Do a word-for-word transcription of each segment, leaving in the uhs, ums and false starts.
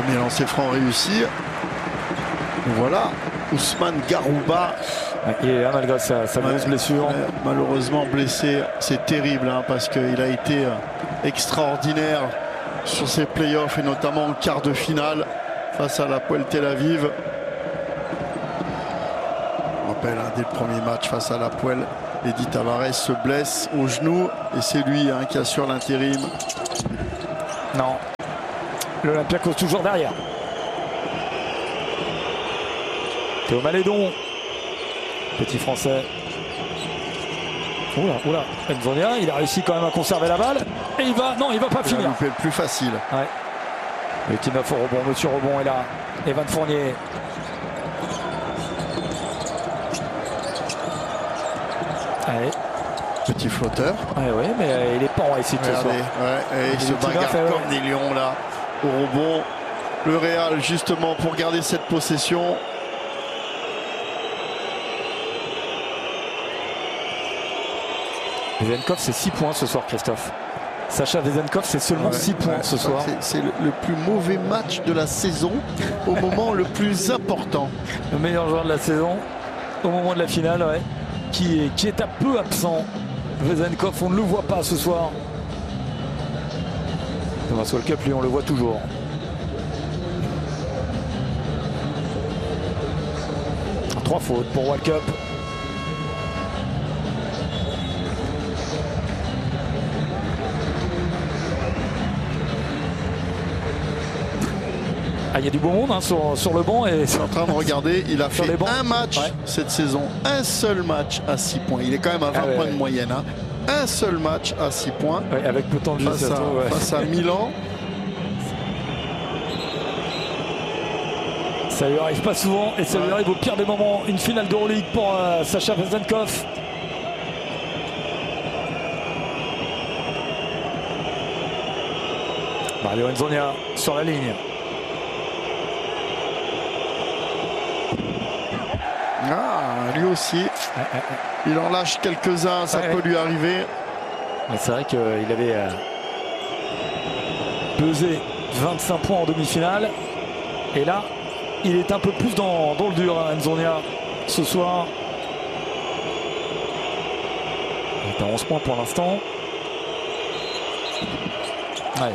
Premier lancer franc réussi. Voilà, Ousmane Garouba. Il est là malgré sa, sa grosse ouais, blessure. Ouais, malheureusement blessé, c'est terrible hein, parce qu'il a été extraordinaire sur ses playoffs et notamment en quart de finale face à l'Hapoel Tel Aviv. On rappelle hein, dès le premier match face à l'Hapoel, Eddy Tavares se blesse au genou et c'est lui hein, qui assure l'intérim. Non, l'Olympiakos toujours derrière. Théo Malédon, petit français. Oula, oula, Nzonia, il a réussi quand même à conserver la balle. Et il va, non, il va pas il finir. Il le plus facile. Ouais. Le team up au rebond, monsieur rebond est là. Evan Fournier. Allez. Petit flotteur. Ouais, ouais, mais euh, il est pas en réussite ce soir. Ouais, et il se bagarre comme des lions là au rebond. Le Real justement pour garder cette possession. Vezenkov c'est six points ce soir, Christophe. Sacha Vezenkov c'est seulement ouais, six points ouais, ce soir. C'est le, le plus mauvais match de la saison au moment le plus important. Le meilleur joueur de la saison au moment de la finale, ouais. Qui est, qui est un peu absent. Vezenkov, on ne le voit pas ce soir. Thomas World Cup, lui, on le voit toujours. Trois fautes pour World Cup. Ah, il y a du beau monde hein, sur, sur le banc. Et je suis en train de regarder, il a fait un match ouais. cette saison, un seul match à six points. Il est quand même à vingt ah ouais, points ouais. de moyenne. Hein. Un seul match à six points. Ouais, avec peu de temps de jeu. Face, à, ouais. face à Milan. Ça lui arrive pas souvent et ça ouais. lui arrive au pire des moments. Une finale d'Euroleague pour euh, Sacha Vezenkov. Mario Nzonia sur la ligne. Ah, lui aussi. Il en lâche quelques-uns, ça ouais, peut ouais. lui arriver. C'est vrai qu'il avait euh, pesé vingt-cinq points en demi-finale. Et là, il est un peu plus dans, dans le dur, hein, Nzonia, ce soir. Il est à onze points pour l'instant. Ouais.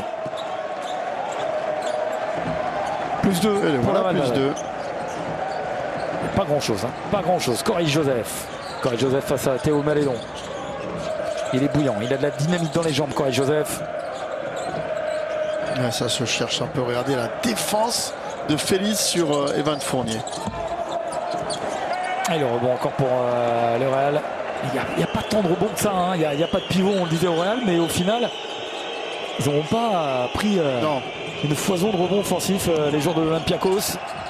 Plus deux. Et voilà, plus deux. Pas grand chose, hein. Pas grand chose. Corey Joseph. Corey Joseph face à Théo Malédon. Il est bouillant, il a de la dynamique dans les jambes, Corey Joseph. Ouais, ça se cherche un peu. Regardez la défense de Félix sur euh, Evan Fournier. Et le rebond encore pour euh, le Real. Il n'y a, a pas tant de rebonds que ça, hein. Il n'y a, a pas de pivot, on le disait au Real, mais au final, ils n'auront pas pris euh, une foison de rebonds offensifs, euh, les joueurs de l'Olympiakos.